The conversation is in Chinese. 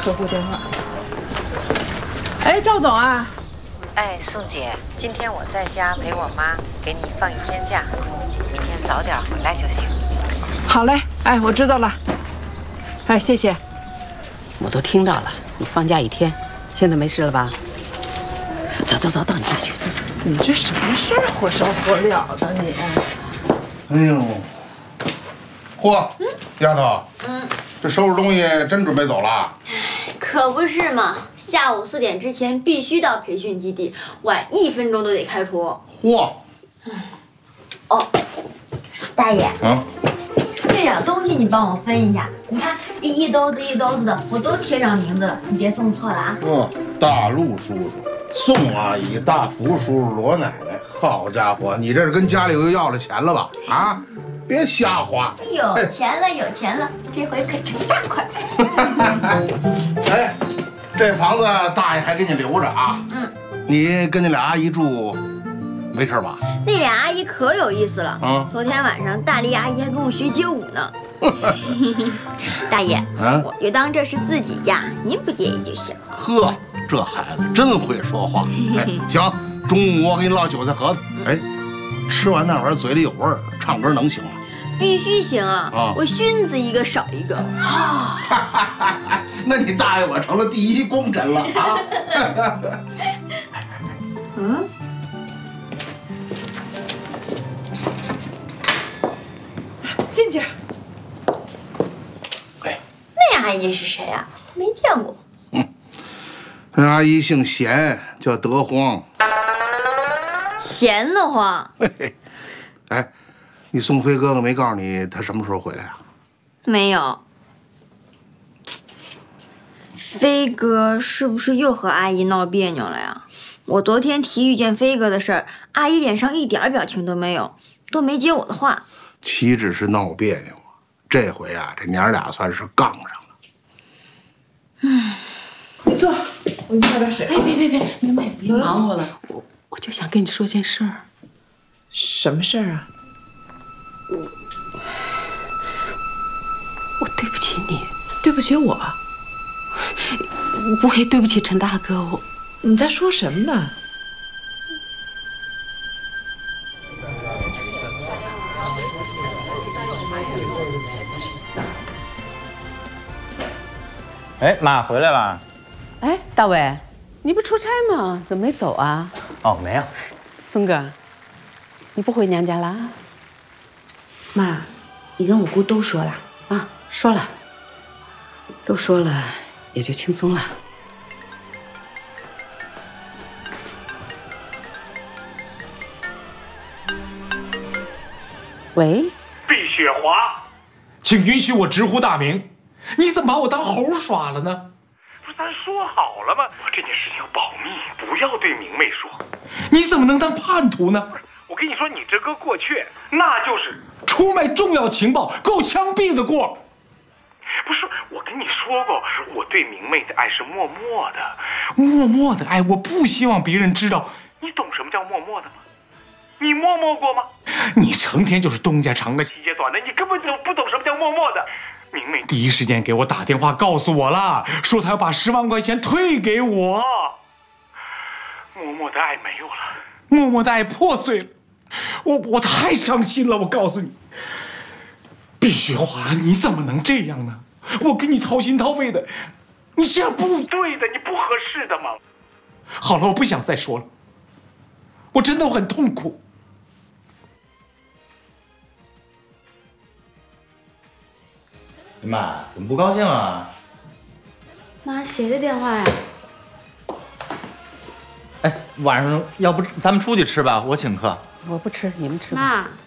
客户电话。哎，赵总啊！ 哎，宋姐，今天我在家陪我妈，给你放1天假，明天早点回来就行。 好嘞，哎，我知道了。哎，谢谢。 我都听到了，你放假1天，现在没事了吧？走走走，到你那去，走走。 你这什么事儿火烧火燎的你？ 哎呦，嚯，丫头，这收拾东西真准备走了？ 可不是嘛，下午4点之前必须到培训基地，晚1分钟都得开除。 嚯！ 哦，大爷， 啊， 这点东西你帮我分一下，你看这一兜子一兜子的，我都贴上名字了，你别送错了啊。 大陆叔叔、宋阿姨、大福叔叔、罗奶奶，好家伙，你这是跟家里又要了钱了吧？啊，别瞎花。 有钱了，有钱了，这回可成大款。 哎，这房子大爷还给你留着啊。你跟那俩阿姨住，没事吧？ 那俩阿姨可有意思了啊！ 昨天晚上大力阿姨还跟我学街舞呢。大爷，我就当这是自己家，您不介意就行。 呵，这孩子真会说话。哎，行，中午我给你烙韭菜盒子。哎，吃完那玩意儿嘴里有味儿，唱歌能行吗？ 必须行啊！我熏子一个少一个。 那你大爷我成了第1功臣了啊！ 进去。 哎， 那阿姨是谁啊？没见过。 那阿姨姓贤，叫德荒。 闲得慌。 嘿嘿，哎，你宋飞哥哥没告诉你他什么时候回来啊？ 没有。飞哥是不是又和阿姨闹别扭了呀？我昨天提遇见飞哥的事儿，阿姨脸上一点表情都没有，都没接我的话。 岂止是闹别扭啊，这回啊，这娘俩算是杠上了。 你坐，我给你倒点水。 哎，别，明白，别忙活了，我就想跟你说件事儿。 什么事儿啊？ 我对不起你， 对不起我。 我也对不起陈大哥。 你在说什么呢？ 哎，妈回来了。 哎，大伟，你不出差吗？怎么没走啊？ 哦，没有。 松哥，你不回娘家啦？ 妈，你跟我姑都说了啊？说了，都说了，也就轻松了。喂， 毕雪华，请允许我直呼大名。你怎么把我当猴耍了呢？不是咱说好了吗？我这件事情要保密，不要对明媚说。你怎么能当叛徒呢？我跟你说，你这个过去，那就是出卖重要情报，够枪毙的过。不是，我跟你说过，我对明媚的爱是默默的，默默的爱，我不希望别人知道。你懂什么叫默默的吗？你默默过吗？你成天就是东家长个西家短的，你根本就不懂什么叫默默的。明媚第一时间给我打电话告诉我了，说她要把10万块钱退给我。默默的爱没有了，默默的爱破碎了，我太伤心了。我告诉你，毕雪华，你怎么能这样呢？我跟你掏心掏肺的，你这样不对的，你不合适的嘛。好了，我不想再说了，我真的很痛苦。 妈，怎么不高兴啊？ 妈，谁的电话呀？ 哎，晚上要不咱们出去吃吧，我请客。 我不吃，你们吃吧。 妈。